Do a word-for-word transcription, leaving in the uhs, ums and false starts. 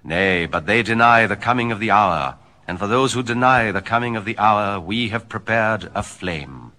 Nay, but they deny the coming of the hour, and for those who deny the coming of the hour, we have prepared a flame,